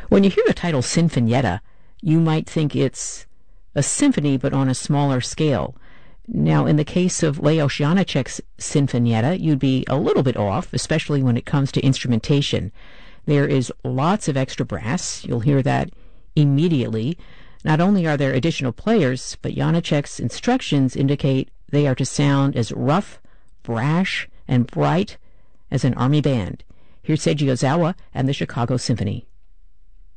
When you hear the title Sinfonietta, you might think it's a symphony but on a smaller scale. Now, in the case of Leos Janáček's Sinfonietta, you'd be a little bit off, especially when it comes to instrumentation. There is lots of extra brass. You'll hear that immediately. Not only are there additional players, but Janáček's instructions indicate they are to sound as rough, brash, and bright as an army band. Here's Seiji Ozawa and the Chicago Symphony.